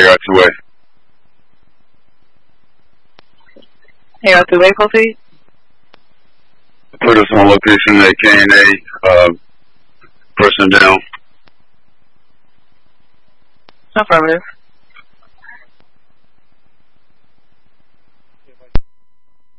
Hey, got two way. Hey, got two-way, proceed. Put us on location at K&A, person down. Affirmative.